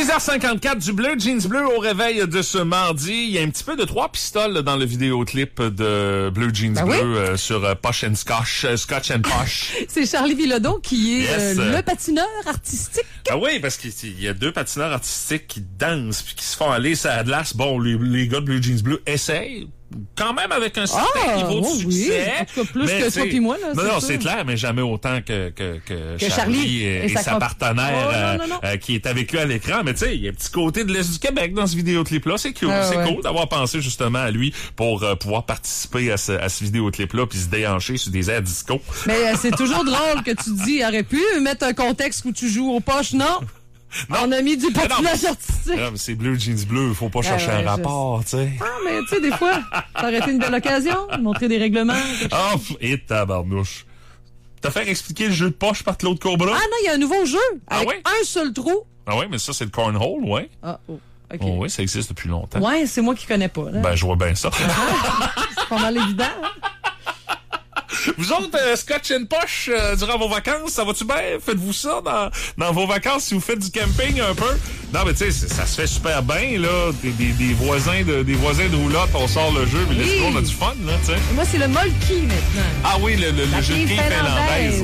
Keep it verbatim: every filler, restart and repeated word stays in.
six heures cinquante-quatre du bleu, jeans bleu au réveil de ce mardi. Il y a un petit peu de trois pistoles là, dans le vidéoclip de Bleu Jeans ben Bleu oui. euh, sur euh, Posh and Scotch, euh, Scotch and Posh. C'est Charlie Bilodeau qui est Yes. euh, le patineur artistique. Ah oui, parce qu'il y a deux patineurs artistiques qui dansent puis qui se font aller sur la glace. Bon, les, les gars de Bleu Jeans Bleu essayent. Quand même avec un certain Ah, niveau de oh, succès. oui. En tout cas, plus mais que toi puis moi, là. Non, c'est non, sûr. c'est clair, mais jamais autant que, que, que, Que Charlie, Charlie et, et et sa sa comp- partenaire Oh, non, euh, non, non. euh, qui est avec lui à l'écran. Mais tu sais, il y a un petit côté de l'Est du Québec dans ce vidéoclip-là. C'est cool, Ah, c'est ouais. cool d'avoir pensé justement à lui pour euh, pouvoir participer à ce, à ce vidéoclip-là puis se déhancher sur des airs disco. Mais euh, c'est toujours drôle que tu te dis, aurait pu mettre un contexte où tu joues aux poches, non? Non. On a mis du Mais non. patinage artistique. Non, mais c'est Bleu Jeans Bleu, faut pas Ah, chercher ouais, un je rapport, tu sais. Ah, mais tu sais, des fois, ça aurait été une belle occasion de montrer des règlements. quelque chose. Oh, pff, et tabarnouche. T'as fait expliquer le jeu de poche par Claude Cobra? Ah non, il y a un nouveau jeu Ah avec ouais? un seul trou. Ah ouais, mais ça, c'est le cornhole, ouais. Ah, oh, OK. Oh, oui, ça existe depuis longtemps. Ouais, c'est moi qui connais pas. Là. Ben, je vois bien ça. C'est pas mal évident. Hein? Vous autres, euh, Scotch and Posh, euh, durant vos vacances, ça va-tu bien? Faites-vous ça dans, dans vos vacances si vous faites du camping un peu? Non, mais tu sais, ça se fait super bien, là. Des, des, des voisins de des voisins de roulotte, on sort le jeu, mais Oui. let's go, on a du fun, là, tu sais. Moi, c'est le molki maintenant. Ah oui, le, le, La le jeu de quille quilles finlandaise. finlandaise.